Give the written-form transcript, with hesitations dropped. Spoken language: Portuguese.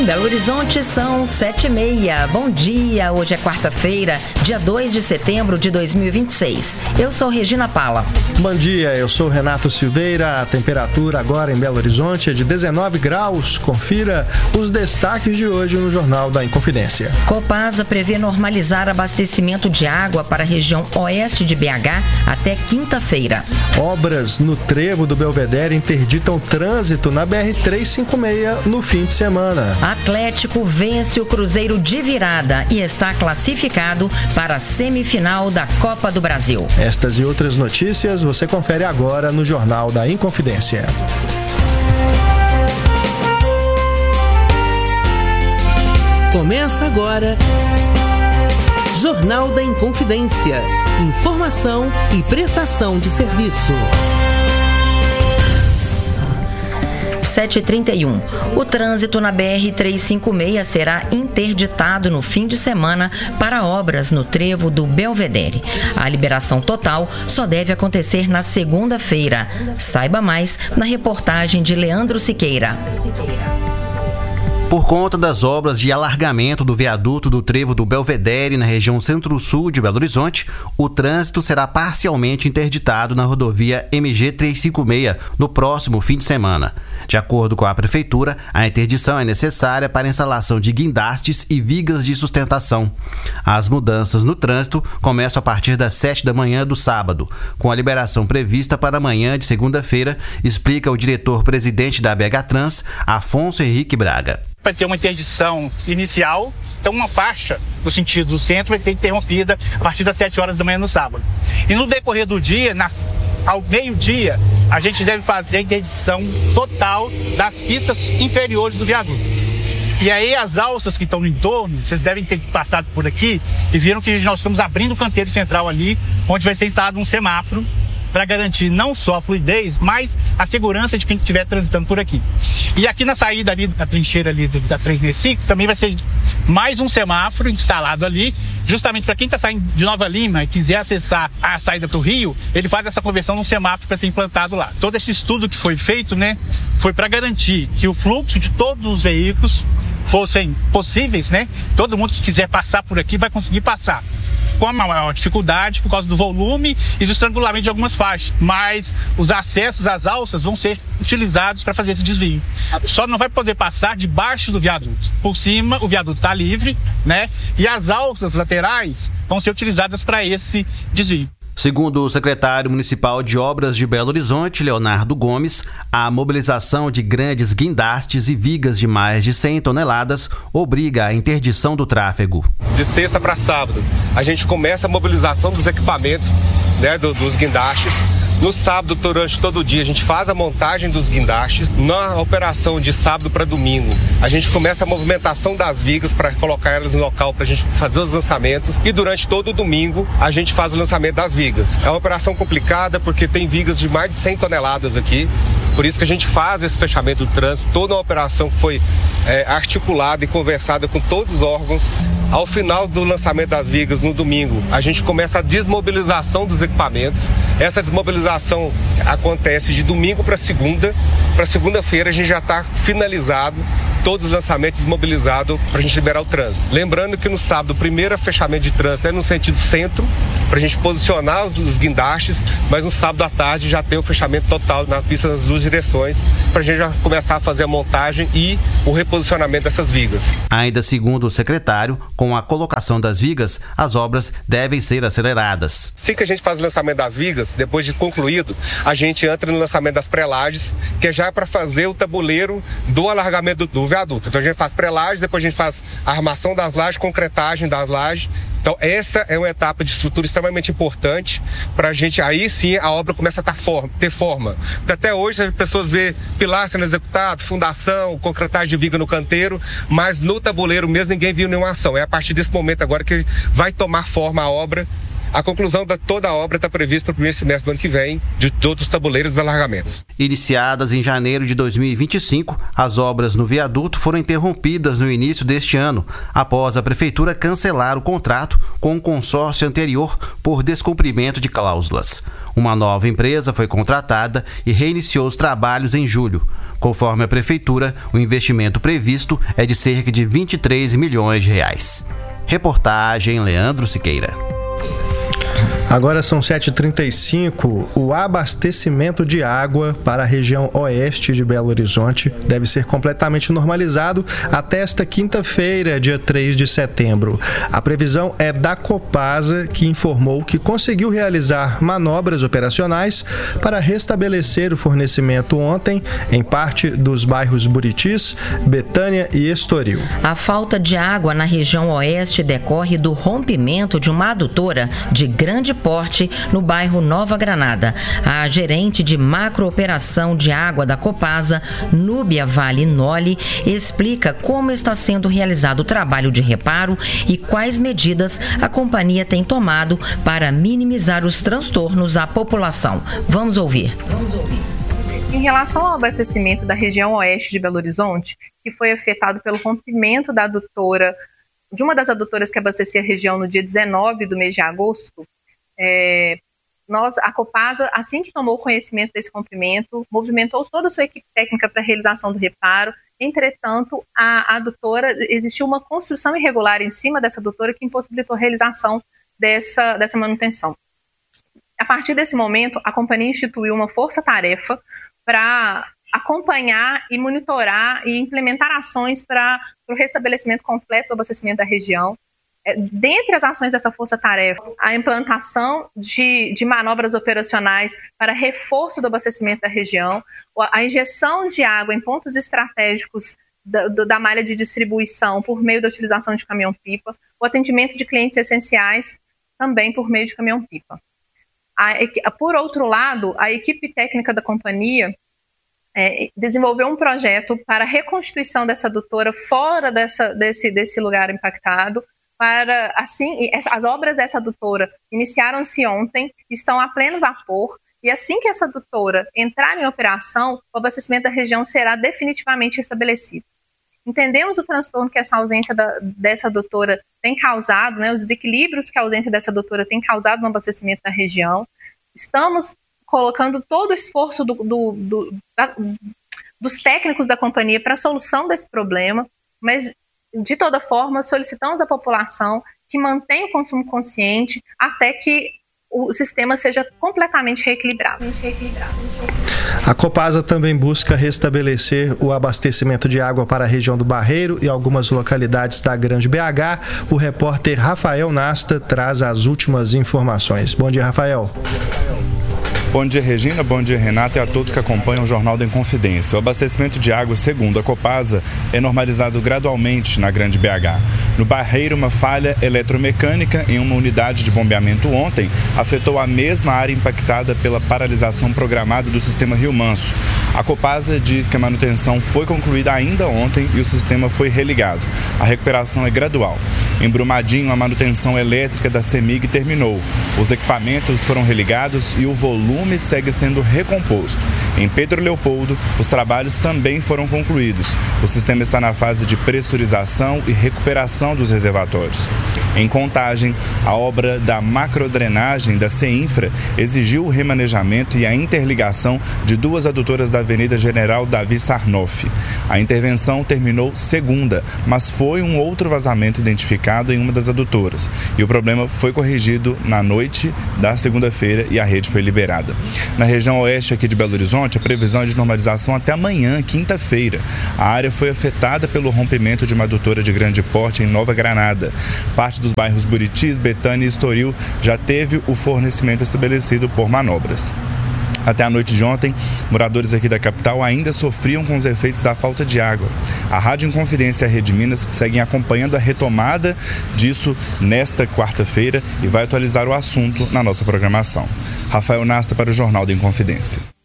Belo Horizonte são 7h30. Bom dia, hoje é quarta-feira, dia 2 de setembro de 2026. Eu sou Regina Pala. Bom dia, eu sou Renato Silveira. A temperatura agora em Belo Horizonte é de 19 graus. Confira os destaques de hoje no Jornal da Inconfidência. Copasa prevê normalizar abastecimento de água para a região oeste de BH até quinta-feira. Obras no trevo do Belvedere interditam trânsito na BR-356 no fim de semana. Atlético vence o Cruzeiro de virada e está classificado para a semifinal da Copa do Brasil. Estas e outras notícias você confere agora no Jornal da Inconfidência. Começa agora Jornal da Inconfidência. Informação e prestação de serviço. 7h31. O trânsito na BR-356 será interditado no fim de semana para obras no trevo do Belvedere. A liberação total só deve acontecer na segunda-feira. Saiba mais na reportagem de Leandro Siqueira. Por conta das obras de alargamento do viaduto do trevo do Belvedere na região centro-sul de Belo Horizonte, o trânsito será parcialmente interditado na rodovia MG 356 no próximo fim de semana. De acordo com a Prefeitura, a interdição é necessária para a instalação de guindastes e vigas de sustentação. As mudanças no trânsito começam a partir das 7 da manhã do sábado, com a liberação prevista para amanhã de segunda-feira, explica o diretor-presidente da BH Trans, Afonso Henrique Braga. Vai ter uma interdição inicial, então uma faixa no sentido do centro vai ser interrompida a partir das 7 horas da manhã no sábado. E no decorrer do dia, ao meio-dia, a gente deve fazer a interdição total das pistas inferiores do viaduto. E aí as alças que estão no entorno, vocês devem ter passado por aqui e viram que nós estamos abrindo o canteiro central ali, onde vai ser instalado um semáforo para garantir não só a fluidez, mas a segurança de quem estiver transitando por aqui. E aqui na saída ali, da trincheira ali da 365, também vai ser mais um semáforo instalado ali, justamente para quem está saindo de Nova Lima e quiser acessar a saída para o Rio, ele faz essa conversão num semáforo para ser implantado lá. Todo esse estudo que foi feito, foi para garantir que o fluxo de todos os veículos fossem possíveis, Todo mundo que quiser passar por aqui vai conseguir passar. Com a maior dificuldade por causa do volume e do estrangulamento de algumas faixas. Mas os acessos às alças vão ser utilizados para fazer esse desvio. Só não vai poder passar debaixo do viaduto. Por cima, o viaduto está livre, E as alças laterais vão ser utilizadas para esse desvio. Segundo o secretário municipal de Obras de Belo Horizonte, Leonardo Gomes, a mobilização de grandes guindastes e vigas de mais de 100 toneladas obriga a interdição do tráfego. De sexta para sábado, a gente começa a mobilização dos equipamentos, dos guindastes. No sábado, durante todo o dia, a gente faz a montagem dos guindastes. Na operação de sábado para domingo, a gente começa a movimentação das vigas para colocar elas no local para a gente fazer os lançamentos. E durante todo o domingo, a gente faz o lançamento das vigas. É uma operação complicada porque tem vigas de mais de 100 toneladas aqui. Por isso que a gente faz esse fechamento do trânsito, toda uma operação que foi articulada e conversada com todos os órgãos. Ao final do lançamento das vigas, no domingo, a gente começa a desmobilização dos equipamentos. Essa desmobilização acontece de domingo para segunda. Para segunda-feira a gente já está finalizado todos os lançamentos desmobilizados para a gente liberar o trânsito. Lembrando que no sábado o primeiro fechamento de trânsito é no sentido centro, para a gente posicionar os guindastes, mas no sábado à tarde já tem o fechamento total na pista nas duas direções, para a gente já começar a fazer a montagem e o reposicionamento dessas vigas. Ainda segundo o secretário, com a colocação das vigas, as obras devem ser aceleradas. Assim que a gente faz o lançamento das vigas, depois de concluído, a gente entra no lançamento das pré-lajes, que é já para fazer o tabuleiro do alargamento do viaduto. Então a gente faz pré-lajes, depois a gente faz a armação das lajes, concretagem das lajes. Então essa é uma etapa de estrutura extremamente importante para a gente, aí sim a obra começa a ter forma. Porque até hoje as pessoas vê pilar sendo executado, fundação, concretagem de viga no canteiro, mas no tabuleiro mesmo ninguém viu nenhuma ação. É a partir desse momento agora que vai tomar forma a obra A conclusão de toda a obra está prevista para o primeiro semestre do ano que vem, de todos os tabuleiros dos alargamentos. Iniciadas em janeiro de 2025, as obras no viaduto foram interrompidas no início deste ano, após a Prefeitura cancelar o contrato com o consórcio anterior por descumprimento de cláusulas. Uma nova empresa foi contratada e reiniciou os trabalhos em julho. Conforme a Prefeitura, o investimento previsto é de cerca de 23 milhões de reais. Reportagem Leandro Siqueira. Agora são 7h35. O abastecimento de água para a região oeste de Belo Horizonte deve ser completamente normalizado até esta quinta-feira, dia 3 de setembro. A previsão é da Copasa, que informou que conseguiu realizar manobras operacionais para restabelecer o fornecimento ontem em parte dos bairros Buritis, Betânia e Estoril. A falta de água na região oeste decorre do rompimento de uma adutora de grande porte no bairro Nova Granada. A gerente de macrooperação de água da Copasa, Núbia Vale Noli, explica como está sendo realizado o trabalho de reparo e quais medidas a companhia tem tomado para minimizar os transtornos à população. Vamos ouvir. Em relação ao abastecimento da região oeste de Belo Horizonte, que foi afetado pelo rompimento da adutora, de uma das adutoras que abastecia a região no dia 19 do mês de agosto, a Copasa, assim que tomou conhecimento desse rompimento, movimentou toda a sua equipe técnica para a realização do reparo. Entretanto, a adutora, existiu uma construção irregular em cima dessa adutora que impossibilitou a realização dessa manutenção. A partir desse momento, a companhia instituiu uma força-tarefa para acompanhar e monitorar e implementar ações para o restabelecimento completo do abastecimento da região. Dentre as ações dessa força-tarefa, a implantação de manobras operacionais para reforço do abastecimento da região, a injeção de água em pontos estratégicos da malha de distribuição por meio da utilização de caminhão-pipa, o atendimento de clientes essenciais também por meio de caminhão-pipa. Por outro lado, a equipe técnica da companhia desenvolveu um projeto para a reconstituição dessa adutora fora desse lugar impactado. As obras dessa adutora iniciaram-se ontem, estão a pleno vapor, e assim que essa adutora entrar em operação, o abastecimento da região será definitivamente restabelecido. Entendemos o transtorno que essa ausência dessa adutora tem causado, né, os desequilíbrios que a ausência dessa adutora tem causado no abastecimento da região. Estamos colocando todo o esforço dos técnicos da companhia para a solução desse problema, mas de toda forma, solicitamos à população que mantenha o consumo consciente até que o sistema seja completamente reequilibrado. A Copasa também busca restabelecer o abastecimento de água para a região do Barreiro e algumas localidades da Grande BH. O repórter Rafael Nasta traz as últimas informações. Bom dia, Rafael. Bom dia, Regina. Bom dia, Renato, e a todos que acompanham o Jornal da Inconfidência. O abastecimento de água, segundo a Copasa, é normalizado gradualmente na Grande BH. No Barreiro, uma falha eletromecânica em uma unidade de bombeamento ontem afetou a mesma área impactada pela paralisação programada do sistema Rio Manso. A Copasa diz que a manutenção foi concluída ainda ontem e o sistema foi religado. A recuperação é gradual. Em Brumadinho, a manutenção elétrica da CEMIG terminou. Os equipamentos foram religados e o volume segue sendo recomposto. Em Pedro Leopoldo, os trabalhos também foram concluídos. O sistema está na fase de pressurização e recuperação dos reservatórios. Em Contagem, a obra da macrodrenagem da CEINFRA exigiu o remanejamento e a interligação de duas adutoras da Avenida General Davi Sarnoff. A intervenção terminou segunda, mas foi um outro vazamento identificado em uma das adutoras. E o problema foi corrigido na noite da segunda-feira e a rede foi liberada. Na região oeste aqui de Belo Horizonte, a previsão é de normalização até amanhã, quinta-feira. A área foi afetada pelo rompimento de uma adutora de grande porte em Nova Granada. Parte dos bairros Buritis, Betânia e Estoril já teve o fornecimento estabelecido por manobras. Até a noite de ontem, moradores aqui da capital ainda sofriam com os efeitos da falta de água. A Rádio Inconfidência e a Rede Minas seguem acompanhando a retomada disso nesta quarta-feira e vai atualizar o assunto na nossa programação. Rafael Nasta para o Jornal da Inconfidência.